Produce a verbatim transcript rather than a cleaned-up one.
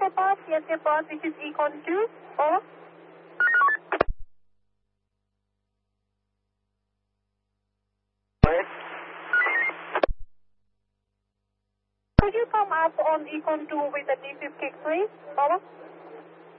Papa, yes, Papa, this is Econ two. Over. Could you come up on Econ two with the D fifty, please? Over.